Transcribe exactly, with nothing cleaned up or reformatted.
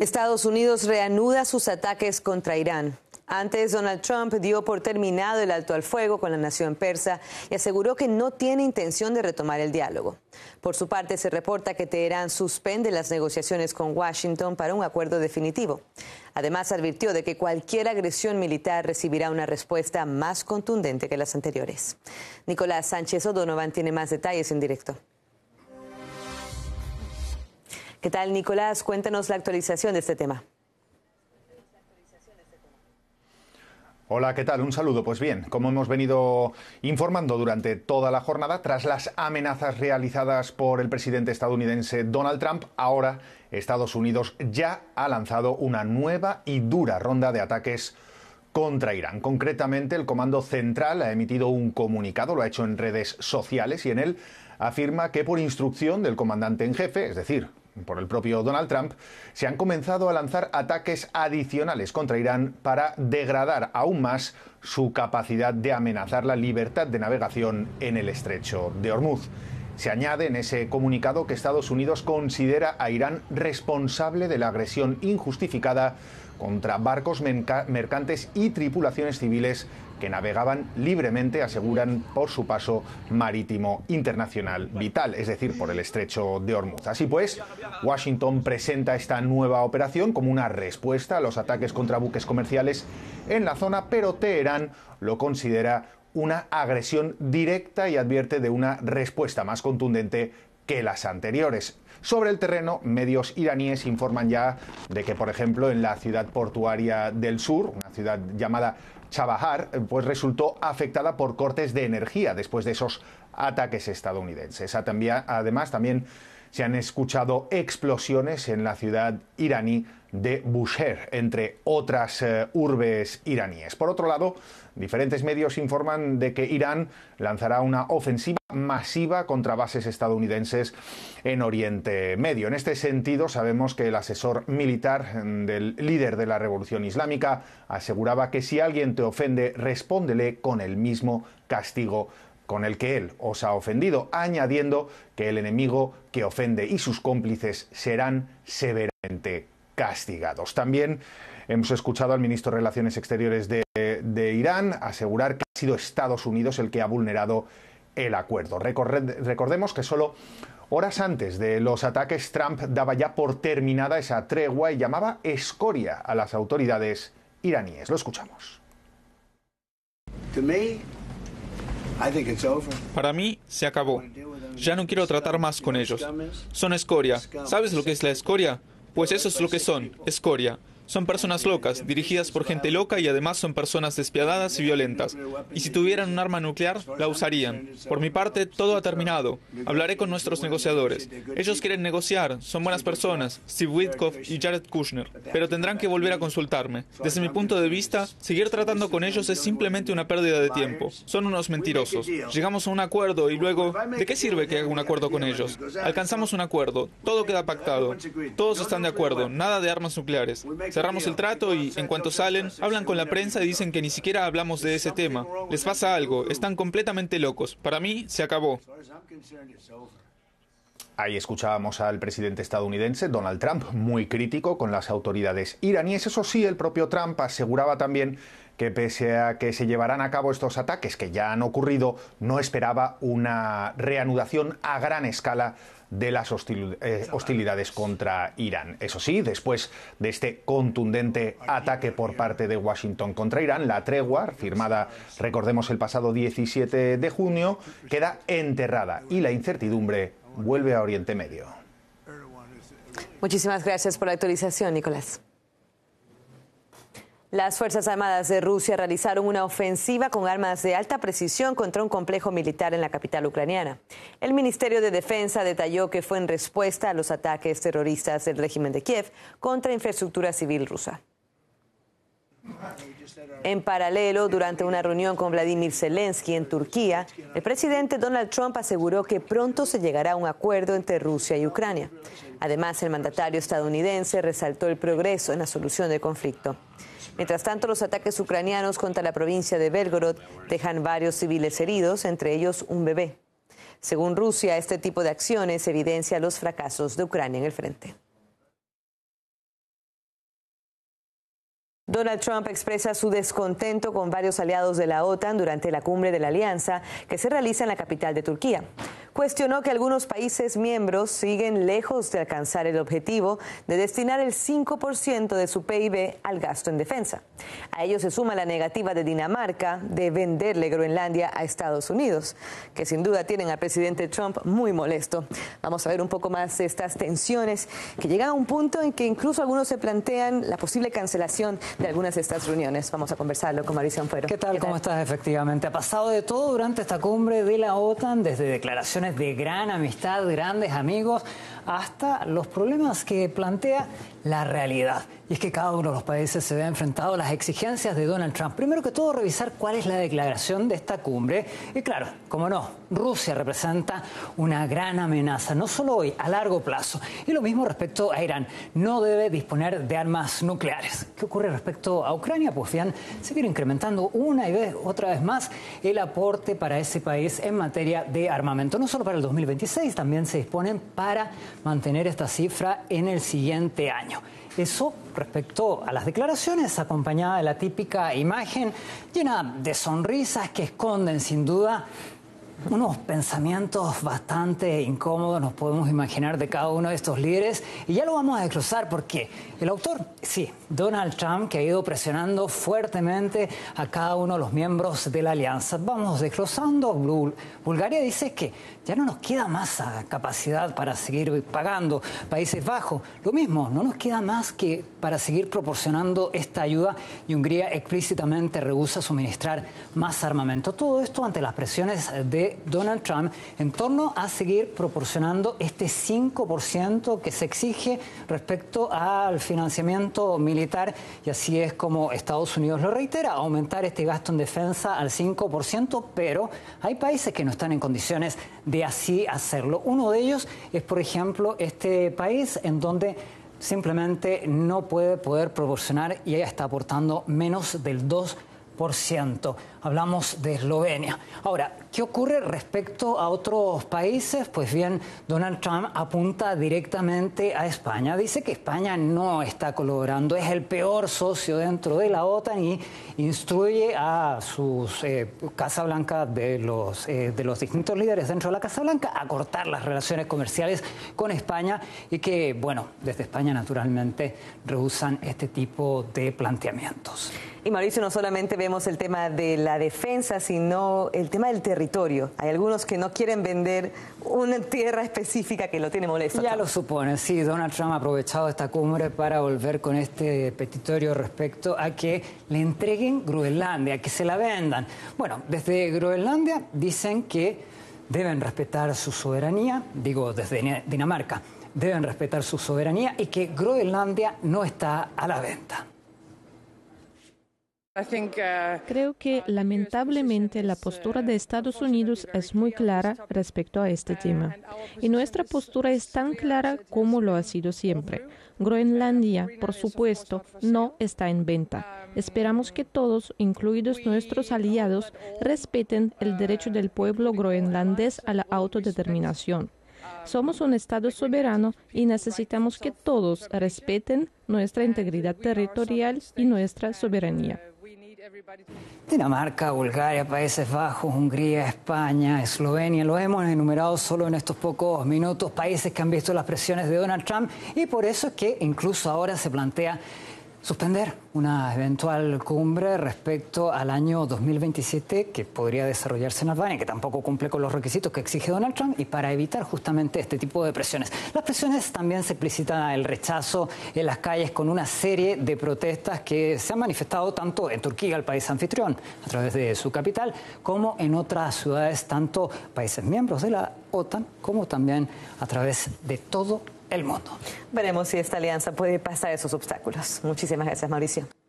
Estados Unidos reanuda sus ataques contra Irán. Antes, Donald Trump dio por terminado el alto al fuego con la nación persa y aseguró que no tiene intención de retomar el diálogo. Por su parte, se reporta que Teherán suspende las negociaciones con Washington para un acuerdo definitivo. Además, advirtió de que cualquier agresión militar recibirá una respuesta más contundente que las anteriores. Nicolás Sánchez O'Donovan tiene más detalles en directo. ¿Qué tal, Nicolás? Cuéntanos la actualización de este tema. Hola, ¿qué tal? Un saludo. Pues bien, como hemos venido informando durante toda la jornada, tras las amenazas realizadas por el presidente estadounidense Donald Trump, ahora Estados Unidos ya ha lanzado una nueva y dura ronda de ataques contra Irán. Concretamente, el Comando Central ha emitido un comunicado, lo ha hecho en redes sociales, y en él afirma que por instrucción del comandante en jefe, es decir, por el propio Donald Trump, se han comenzado a lanzar ataques adicionales contra Irán para degradar aún más su capacidad de amenazar la libertad de navegación en el estrecho de Hormuz. Se añade en ese comunicado que Estados Unidos considera a Irán responsable de la agresión injustificada contra barcos mercantes y tripulaciones civiles que navegaban libremente, aseguran, por su paso marítimo internacional vital, es decir, por el estrecho de Hormuz. Así pues, Washington presenta esta nueva operación como una respuesta a los ataques contra buques comerciales en la zona, pero Teherán lo considera una agresión directa y advierte de una respuesta más contundente que las anteriores. Sobre el terreno, medios iraníes informan ya de que, por ejemplo, en la ciudad portuaria del sur, una ciudad llamada Chabahar, pues resultó afectada por cortes de energía después de esos ataques estadounidenses. Además, también se han escuchado explosiones en la ciudad iraní de Bushehr, entre otras eh, urbes iraníes. Por otro lado, diferentes medios informan de que Irán lanzará una ofensiva masiva contra bases estadounidenses en Oriente Medio. En este sentido, sabemos que el asesor militar del líder de la Revolución Islámica aseguraba que si alguien te ofende, respóndele con el mismo castigo con el que él os ha ofendido, añadiendo que el enemigo que ofende y sus cómplices serán severamente castigados. También hemos escuchado al ministro de Relaciones Exteriores de, de Irán asegurar que ha sido Estados Unidos el que ha vulnerado el acuerdo. Recordemos que solo horas antes de los ataques, Trump daba ya por terminada esa tregua y llamaba escoria a las autoridades iraníes. Lo escuchamos. Para mí, se acabó. Ya no quiero tratar más con ellos. Son escoria. ¿Sabes lo que es la escoria? Pues eso es lo que son, escoria. Son personas locas, dirigidas por gente loca y además son personas despiadadas y violentas. Y si tuvieran un arma nuclear, la usarían. Por mi parte, todo ha terminado. Hablaré con nuestros negociadores. Ellos quieren negociar, son buenas personas, Steve Witkoff y Jared Kushner, pero tendrán que volver a consultarme. Desde mi punto de vista, seguir tratando con ellos es simplemente una pérdida de tiempo. Son unos mentirosos. Llegamos a un acuerdo y luego, ¿de qué sirve que haga un acuerdo con ellos? Alcanzamos un acuerdo, todo queda pactado. Todos están de acuerdo, nada de armas nucleares. Cerramos el trato y, en cuanto salen, hablan con la prensa y dicen que ni siquiera hablamos de ese tema. Les pasa algo, están completamente locos. Para mí, se acabó. Ahí escuchábamos al presidente estadounidense, Donald Trump, muy crítico con las autoridades iraníes. Eso sí, el propio Trump aseguraba también que pese a que se llevarán a cabo estos ataques que ya han ocurrido, no esperaba una reanudación a gran escala de las hostil, eh, hostilidades contra Irán. Eso sí, después de este contundente ataque por parte de Washington contra Irán, la tregua, firmada, recordemos, el pasado diecisiete de junio, queda enterrada y la incertidumbre vuelve a Oriente Medio. Muchísimas gracias por la actualización, Nicolás. Las Fuerzas Armadas de Rusia realizaron una ofensiva con armas de alta precisión contra un complejo militar en la capital ucraniana. El Ministerio de Defensa detalló que fue en respuesta a los ataques terroristas del régimen de Kiev contra infraestructura civil rusa. En paralelo, durante una reunión con Vladimir Zelensky en Turquía, el presidente Donald Trump aseguró que pronto se llegará a un acuerdo entre Rusia y Ucrania. Además, el mandatario estadounidense resaltó el progreso en la solución del conflicto. Mientras tanto, los ataques ucranianos contra la provincia de Belgorod dejan varios civiles heridos, entre ellos un bebé. Según Rusia, este tipo de acciones evidencia los fracasos de Ucrania en el frente. Donald Trump expresa su descontento con varios aliados de la OTAN durante la cumbre de la alianza que se realiza en la capital de Turquía. Cuestionó que algunos países miembros siguen lejos de alcanzar el objetivo de destinar el cinco por ciento de su P I B al gasto en defensa. A ello se suma la negativa de Dinamarca de venderle Groenlandia a Estados Unidos, que sin duda tienen al presidente Trump muy molesto. Vamos a ver un poco más de estas tensiones que llegan a un punto en que incluso algunos se plantean la posible cancelación de algunas de estas reuniones. Vamos a conversarlo con Mauricio Ampuero. ¿Qué tal? ¿Qué tal? ¿Cómo estás? Efectivamente, ha pasado de todo durante esta cumbre de la OTAN, desde declaraciones de gran amistad, grandes amigos, hasta los problemas que plantea la realidad. Y es que cada uno de los países se ve enfrentado a las exigencias de Donald Trump. Primero que todo, revisar cuál es la declaración de esta cumbre. Y claro, como no, Rusia representa una gran amenaza, no solo hoy, a largo plazo. Y lo mismo respecto a Irán. No debe disponer de armas nucleares. ¿Qué ocurre respecto a Ucrania? Pues bien, se viene incrementando una y vez, otra vez más el aporte para ese país en materia de armamento. No solo para el dos mil veintiséis, también se disponen para mantener esta cifra en el siguiente año. Eso respecto a las declaraciones, acompañada de la típica imagen llena de sonrisas que esconden sin duda unos pensamientos bastante incómodos, nos podemos imaginar, de cada uno de estos líderes, y ya lo vamos a desglosar porque el autor, sí, Donald Trump, que ha ido presionando fuertemente a cada uno de los miembros de la alianza. Vamos desglosando. Bulgaria dice que ya no nos queda más capacidad para seguir pagando. Países Bajos, lo mismo, no nos queda más que para seguir proporcionando esta ayuda, y Hungría explícitamente rehúsa suministrar más armamento. Todo esto ante las presiones de Donald Trump en torno a seguir proporcionando este cinco por ciento que se exige respecto al financiamiento militar, y así es como Estados Unidos lo reitera, aumentar este gasto en defensa al cinco por ciento, pero hay países que no están en condiciones de así hacerlo. Uno de ellos es, por ejemplo, este país en donde simplemente no puede poder proporcionar y ella está aportando menos del dos por ciento. Hablamos de Eslovenia. Ahora, ¿qué ocurre respecto a otros países? Pues bien, Donald Trump apunta directamente a España. Dice que España no está colaborando, es el peor socio dentro de la OTAN, y instruye a sus eh, Casa Blanca, de los, eh, de los distintos líderes dentro de la Casa Blanca, a cortar las relaciones comerciales con España, y que, bueno, desde España naturalmente rehusan este tipo de planteamientos. Y Mauricio, no solamente vemos el tema de la defensa, sino el tema del territorio. Hay algunos que no quieren vender una tierra específica que lo tiene molesto. Ya lo supone, sí. Donald Trump ha aprovechado esta cumbre para volver con este petitorio respecto a que le entreguen Groenlandia, que se la vendan. Bueno, desde Groenlandia dicen que deben respetar su soberanía, digo, desde Dinamarca, deben respetar su soberanía y que Groenlandia no está a la venta. Creo que lamentablemente la postura de Estados Unidos es muy clara respecto a este tema. Y nuestra postura es tan clara como lo ha sido siempre. Groenlandia, por supuesto, no está en venta. Esperamos que todos, incluidos nuestros aliados, respeten el derecho del pueblo groenlandés a la autodeterminación. Somos un Estado soberano y necesitamos que todos respeten nuestra integridad territorial y nuestra soberanía. Dinamarca, Bulgaria, Países Bajos, Hungría, España, Eslovenia, lo hemos enumerado solo en estos pocos minutos, países que han visto las presiones de Donald Trump, y por eso es que incluso ahora se plantea suspender una eventual cumbre respecto al año dos mil veintisiete que podría desarrollarse en Albania, que tampoco cumple con los requisitos que exige Donald Trump, y para evitar justamente este tipo de presiones. Las presiones también se explicitan el rechazo en las calles con una serie de protestas que se han manifestado tanto en Turquía, el país anfitrión, a través de su capital, como en otras ciudades, tanto países miembros de la OTAN como también a través de todo el mundo. Veremos si esta alianza puede pasar esos obstáculos. Muchísimas gracias, Mauricio.